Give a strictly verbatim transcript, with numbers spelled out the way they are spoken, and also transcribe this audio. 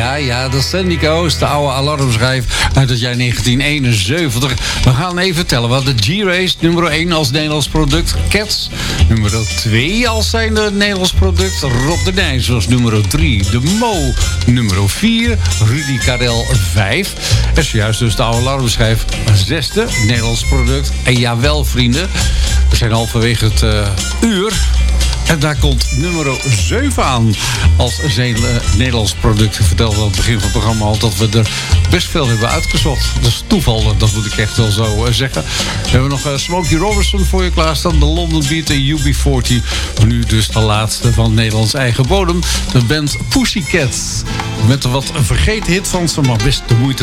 Ja, ja, de Sandy Coast, de oude alarmschijf uit het jaar negentien eenenzeventig. We gaan even tellen wat de G-Race, nummer één als Nederlands product. Cats, nummer twee als zijnde Nederlands product. Rob de Nijs was nummer drie. De Mo, nummer vier. Rudy Karel, vijf. En zojuist dus de oude alarmschijf, zesde Nederlands product. En jawel, vrienden, we zijn halverwege het uh, uur. En daar komt nummer zeven aan als zijn uh, Nederlands product. Ik vertelde aan het begin van het programma al dat we er best veel hebben uitgezocht. Dat is toeval, dat moet ik echt wel zo uh, zeggen. We hebben nog uh, Smokey Robinson voor je klaarstaan. De London Beat en U B veertig. Nu dus de laatste van Nederlands eigen bodem. De band Pussycats. Met een wat vergeten hit van ze, maar best de moeite